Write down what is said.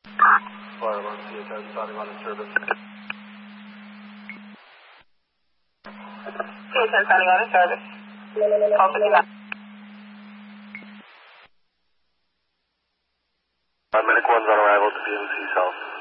Fire 1, CHS, starting on in service. CHS starting on in service. Call 59. Medic 1's on arrival to BMC South.